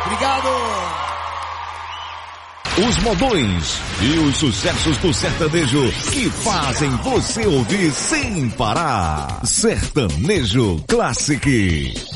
Obrigado. Os modões e os sucessos do sertanejo que fazem você ouvir sem parar. Sertanejo Classic.